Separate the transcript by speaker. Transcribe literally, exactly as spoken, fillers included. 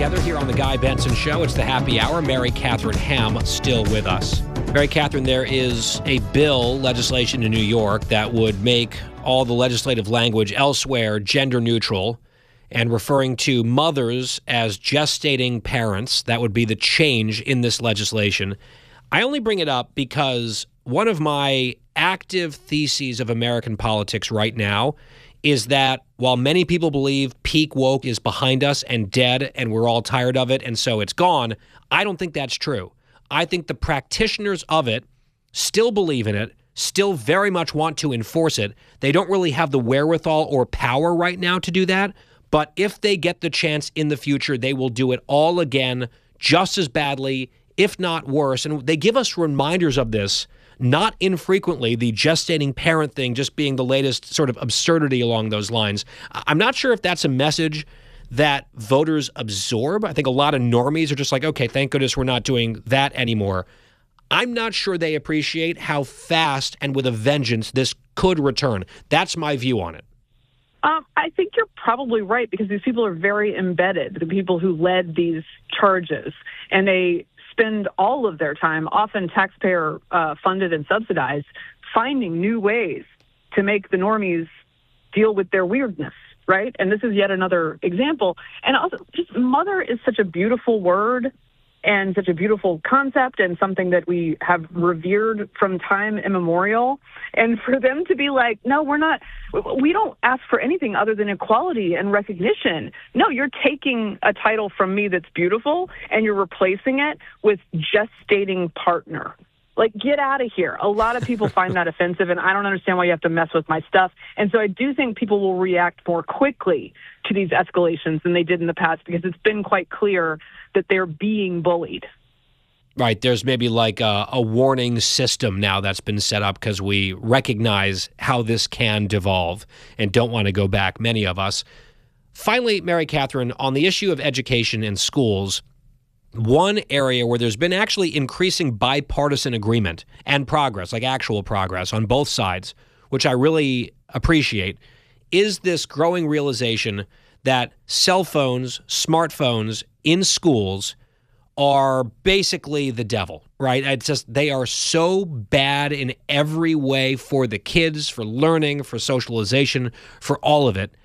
Speaker 1: together here on the Guy Benson Show. It's the happy hour. Mary Catherine Ham still with us. Mary Catherine, there is a bill, legislation in New York, that would make all the legislative language elsewhere gender neutral and referring to mothers as gestating parents. That would be the change in this legislation. I only bring it up because one of my active theses of American politics right now is that while many people believe peak woke is behind us and dead and we're all tired of it and so it's gone, I don't think that's true. I think the practitioners of it still believe in it, still very much want to enforce it. They don't really have the wherewithal or power right now to do that, but if they get the chance in the future, they will do it all again just as badly, if not worse. And they give us reminders of this not infrequently, the gestating parent thing just being the latest sort of absurdity along those lines. I'm not sure if that's a message that voters absorb. I think a lot of normies are just like, okay, thank goodness we're not doing that anymore. I'm not sure they appreciate how fast and with a vengeance this could return. That's my view on it.
Speaker 2: Um, I think you're probably right, because these people are very embedded, the people who led these charges, and they spend all of their time, often taxpayer uh, funded and subsidized, finding new ways to make the normies deal with their weirdness, right? And this is yet another example. And also, just mother is such a beautiful word and such a beautiful concept and something that we have revered from time immemorial. And for them to be like, no, we're not, we don't ask for anything other than equality and recognition. No, you're taking a title from me that's beautiful and you're replacing it with gestating partner. Like, get out of here. A lot of people find that offensive, and I don't understand why you have to mess with my stuff. And so I do think people will react more quickly to these escalations than they did in the past, because it's been quite clear that they're being bullied.
Speaker 1: Right. There's maybe like a, a warning system now that's been set up because we recognize how this can devolve and don't want to go back, many of us. Finally, Mary Catherine, on the issue of education in schools, one area where there's been actually increasing bipartisan agreement and progress, like actual progress on both sides, which I really appreciate, is this growing realization that cell phones, smartphones in schools are basically the devil, right? It's just they are so bad in every way for the kids, for learning, for socialization, for all of it.